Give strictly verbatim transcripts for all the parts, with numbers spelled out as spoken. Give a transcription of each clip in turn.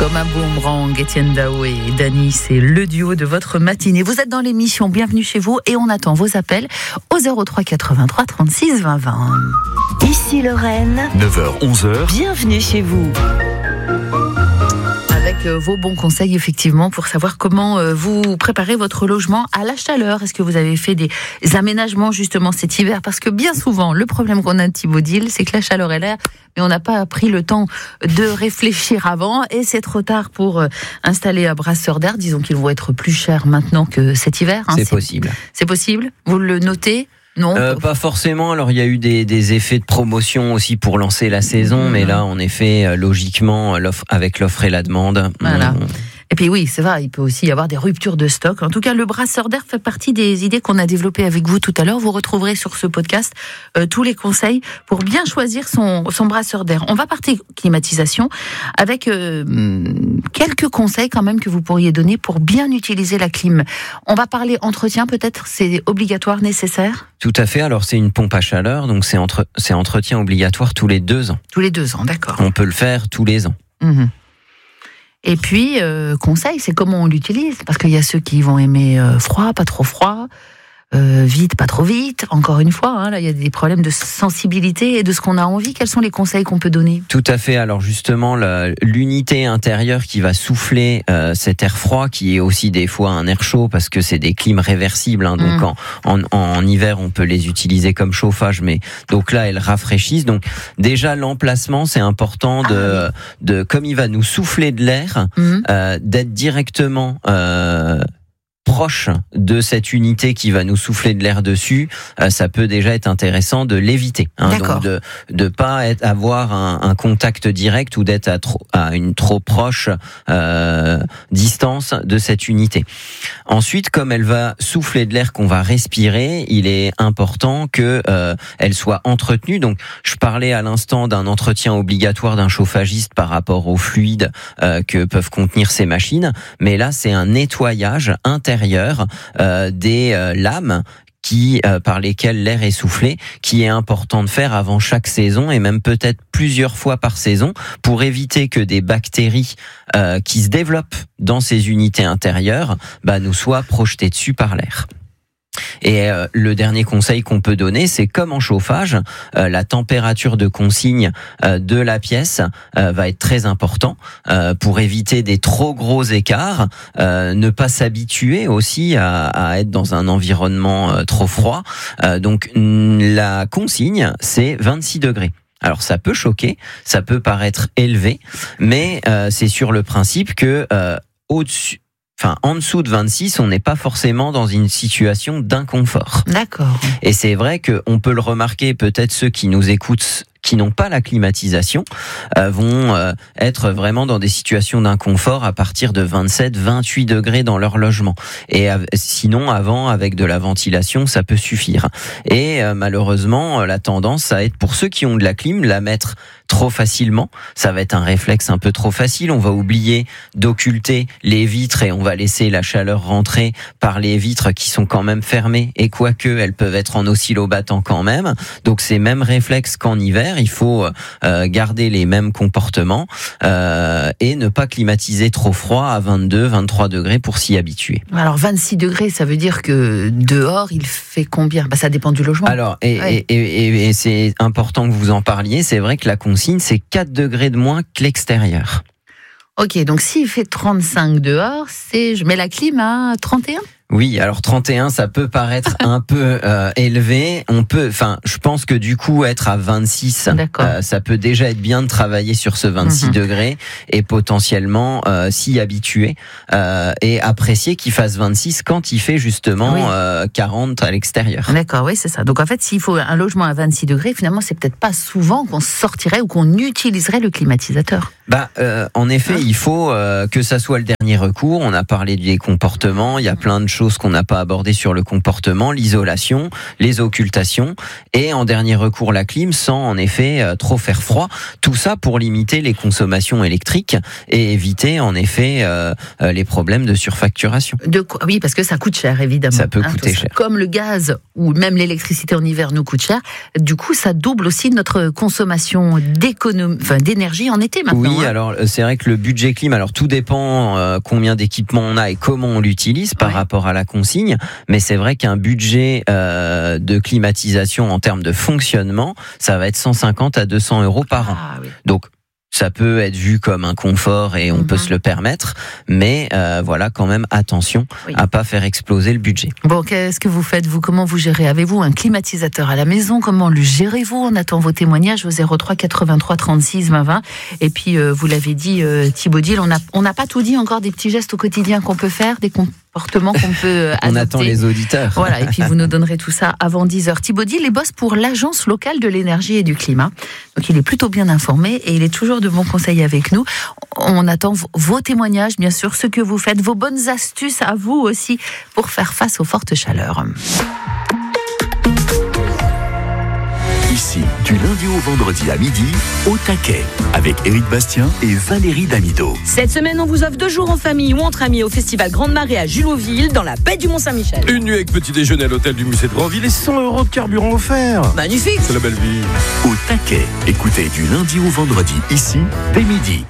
Comme un boomerang, Étienne Dao et Dany, c'est le duo de votre matinée. Vous êtes dans l'émission Bienvenue chez vous et on attend vos appels au zéro trois quatre-vingt-trois trente-six vingt vingt. Ici Lorraine, neuf heures onze heures. Bienvenue chez vous. Avec vos bons conseils, effectivement, pour savoir comment vous préparez votre logement à la chaleur. Est-ce que vous avez fait des aménagements, justement, cet hiver? Parce que bien souvent, le problème qu'on a de Thibaudil, c'est que la chaleur est là, mais on n'a pas pris le temps de réfléchir avant, et c'est trop tard pour installer un brasseur d'air. Disons qu'ils vont être plus chers maintenant que cet hiver. Hein. C'est, c'est possible. C'est possible? Vous le notez? Non, euh, pas forcément. Alors il y a eu des, des effets de promotion aussi pour lancer la saison, mmh. mais là en effet, logiquement, l'offre, avec l'offre et la demande. Voilà. On... Et puis oui, c'est vrai, il peut aussi y avoir des ruptures de stock. En tout cas, le brasseur d'air fait partie des idées qu'on a développées avec vous tout à l'heure. Vous retrouverez sur ce podcast euh, tous les conseils pour bien choisir son, son brasseur d'air. On va partir climatisation avec euh, quelques conseils quand même que vous pourriez donner pour bien utiliser la clim. On va parler entretien peut-être, c'est obligatoire, nécessaire? Tout à fait. Alors c'est une pompe à chaleur, donc c'est, entre, c'est entretien obligatoire tous les deux ans. Tous les deux ans, d'accord. On peut le faire tous les ans. Mmh. Et puis, euh, conseil, c'est comment on l'utilise. Parce qu'il y a ceux qui vont aimer euh, froid, pas trop froid, euh, vite, pas trop vite. Encore une fois, hein, là, il y a des problèmes de sensibilité et de ce qu'on a envie. Quels sont les conseils qu'on peut donner? Tout à fait. Alors justement, la, l'unité intérieure qui va souffler euh, cet air froid, qui est aussi des fois un air chaud, parce que c'est des clims réversibles. Hein, donc mmh. en, en, en hiver, on peut les utiliser comme chauffage, mais donc là, elles rafraîchissent. Donc déjà, l'emplacement, c'est important de, ah, oui. de comme il va nous souffler de l'air, mmh. euh, d'être directement euh, proche de cette unité qui va nous souffler de l'air dessus. Euh, ça peut déjà être intéressant de l'éviter, hein, donc de de pas être, avoir un, un contact direct ou d'être à, trop, à une trop proche euh, distance de cette unité. Ensuite, comme elle va souffler de l'air qu'on va respirer, il est important que euh, elle soit entretenue. Donc, je parlais à l'instant d'un entretien obligatoire d'un chauffagiste par rapport aux fluides euh, que peuvent contenir ces machines, mais là, c'est un nettoyage intérieur Euh, des euh, lames qui euh, par lesquelles l'air est soufflé, qui est important de faire avant chaque saison et même peut-être plusieurs fois par saison pour éviter que des bactéries euh, qui se développent dans ces unités intérieures bah, nous soient projetées dessus par l'air. Et euh, le dernier conseil qu'on peut donner, c'est comme en chauffage, euh, la température de consigne euh, de la pièce euh, va être très important euh, pour éviter des trop gros écarts, euh, ne pas s'habituer aussi à, à être dans un environnement euh, trop froid. Euh, donc la consigne, c'est vingt-six degrés. Alors ça peut choquer, ça peut paraître élevé, mais euh, c'est sur le principe que euh, au-dessus Enfin, en dessous de vingt-six, on n'est pas forcément dans une situation d'inconfort. D'accord. Et c'est vrai qu'on peut le remarquer, peut-être ceux qui nous écoutent, qui n'ont pas la climatisation, euh, vont euh, être vraiment dans des situations d'inconfort à partir de vingt-sept, vingt-huit degrés dans leur logement. Et euh, sinon, avant, avec de la ventilation, ça peut suffire. Et euh, malheureusement, la tendance, ça va être pour ceux qui ont de la clim, la mettre trop facilement. Ça va être un réflexe un peu trop facile. On va oublier d'occulter les vitres et on va laisser la chaleur rentrer par les vitres qui sont quand même fermées. Et quoique, elles peuvent être en oscillobattant quand même. Donc, c'est même réflexe qu'en hiver. Il faut euh, garder les mêmes comportements euh, et ne pas climatiser trop froid à vingt-deux, vingt-trois degrés pour s'y habituer. Alors vingt-six degrés, ça veut dire que dehors, il fait combien? Bah, ça dépend du logement. Alors, et, ouais. et, et, et c'est important que vous en parliez, c'est vrai que la consigne, c'est quatre degrés de moins que l'extérieur. Ok, donc s'il fait trente-cinq dehors, c'est je mets la clim à trente et un? Oui, alors trente et un, ça peut paraître un peu euh, élevé. On peut, enfin, je pense que du coup, être à vingt-six, euh, ça peut déjà être bien de travailler sur ce vingt-six mm-hmm. degrés et potentiellement euh, s'y habituer euh, et apprécier qu'il fasse vingt-six quand il fait justement oui. euh, quarante à l'extérieur. D'accord, oui, c'est ça. Donc en fait, s'il faut un logement à vingt-six degrés, finalement, c'est peut-être pas souvent qu'on sortirait ou qu'on utiliserait le climatisateur. Bah, euh, en effet, hein? il faut euh, que ça soit le dernier recours. On a parlé des comportements, il y a plein de choses qu'on n'a pas abordées sur le comportement, l'isolation, les occultations, et en dernier recours la clim, sans en effet euh, trop faire froid. Tout ça pour limiter les consommations électriques et éviter en effet euh, euh, les problèmes de surfacturation. De quoi, oui, parce que ça coûte cher, évidemment. Ça peut hein, coûter cher. Comme le gaz ou même l'électricité en hiver nous coûte cher, du coup, ça double aussi notre consommation d'économie, enfin, d'énergie en été maintenant. Oui, Oui, alors c'est vrai que le budget clim, alors tout dépend euh, combien d'équipements on a et comment on l'utilise par ouais. rapport à la consigne, mais c'est vrai qu'un budget euh, de climatisation en termes de fonctionnement, ça va être cent cinquante à deux cents euros par an. Ah, oui. Donc ça peut être vu comme un confort et on mmh. peut se le permettre, mais euh, voilà, quand même attention oui. à pas faire exploser le budget. Bon, qu'est-ce que vous faites, vous? Comment vous gérez? Avez-vous un climatisateur à la maison? Comment le gérez-vous? On attend vos témoignages au zéro trois quatre-vingt-trois trente-six vingt vingt. Et puis, euh, vous l'avez dit, euh, Thibaut Dil, on n'a on n'a pas tout dit encore, des petits gestes au quotidien qu'on peut faire, des comportements qu'on peut adopter. On attend les auditeurs. Voilà, et puis vous nous donnerez tout ça avant dix heures. Thibaut Dil est boss pour l'Agence locale de l'énergie et du climat. Donc il est plutôt bien informé et il est toujours de bons conseils avec nous. On attend vos témoignages, bien sûr, ce que vous faites, vos bonnes astuces à vous aussi pour faire face aux fortes chaleurs. Ici, du lundi au vendredi à midi, au taquet, avec Éric Bastien et Valérie Damido. Cette semaine, on vous offre deux jours en famille ou entre amis au festival Grande Marée à Julotville, dans la baie du Mont-Saint-Michel. Une nuit avec petit déjeuner à l'hôtel du musée de Grandville et cent euros de carburant offert. Magnifique. C'est la belle vie. Au taquet, écoutez du lundi au vendredi, ici, dès midi.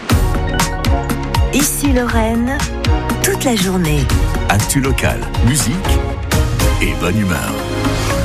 Ici Lorraine, toute la journée. Actu locale, musique et bonne humeur.